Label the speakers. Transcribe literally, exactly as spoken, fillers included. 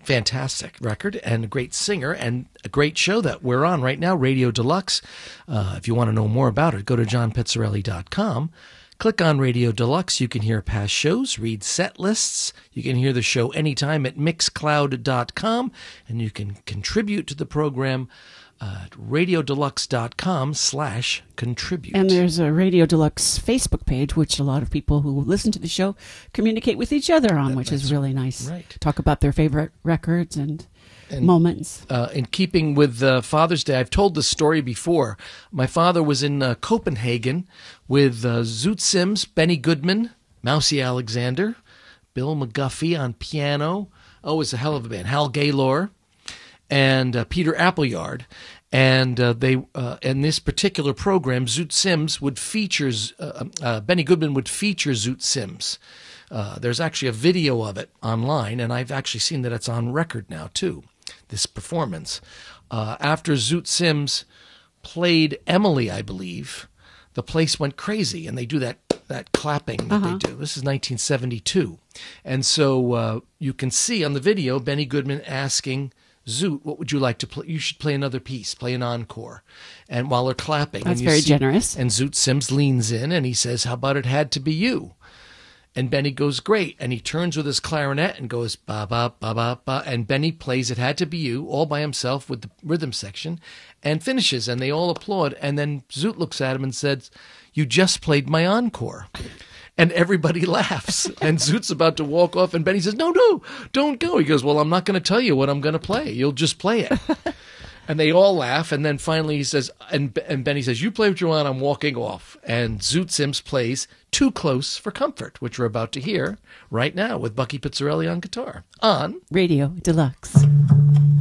Speaker 1: fantastic record and a great singer and a great show that we're on right now, Radio Deluxe. Uh, if you want to know more about it, go to john pizzarelli dot com. Click on Radio Deluxe. You can hear past shows, read set lists. You can hear the show anytime at mixcloud dot com, and you can contribute to the program uh, at radiodeluxe.com slash contribute.
Speaker 2: And there's a Radio Deluxe Facebook page, which a lot of people who listen to the show communicate with each other on, which is really nice.
Speaker 1: Right.
Speaker 2: Talk about their favorite records and, and moments.
Speaker 1: Uh, in keeping with uh, Father's Day, I've told this story before. My father was in uh, Copenhagen with uh, Zoot Sims, Benny Goodman, Mousy Alexander, Bill McGuffey on piano. Oh, it's a hell of a band. Hal Gaylor and uh, Peter Appleyard. And uh, they, uh, in this particular program, Zoot Sims would feature, uh, uh, Benny Goodman would feature Zoot Sims. Uh, there's actually a video of it online, and I've actually seen that it's on record now, too, this performance. Uh, after Zoot Sims played Emily, I believe, the place went crazy, and they do that that clapping that uh-huh. they do. This is nineteen seventy-two. And so uh, you can see on the video Benny Goodman asking Zoot, what would you like to play? You should play another piece, play an encore. And while they're clapping.
Speaker 2: That's
Speaker 1: and you
Speaker 2: very
Speaker 1: see,
Speaker 2: generous.
Speaker 1: And Zoot Sims leans in and he says, how about It Had to Be You? And Benny goes, great. And he turns with his clarinet and goes, ba, ba, ba, ba, ba. And Benny plays It Had to Be You all by himself with the rhythm section and finishes. And they all applaud. And then Zoot looks at him and says, you just played my encore. And everybody laughs. And Zoot's about to walk off. And Benny says, no, no, don't go. He goes, well, I'm not going to tell you what I'm going to play. You'll just play it. And they all laugh. And then finally he says, and, and Benny says, you play what you want. I'm walking off. And Zoot Sims plays Too Close for Comfort, which we're about to hear right now with Bucky Pizzarelli on guitar on
Speaker 2: Radio Deluxe.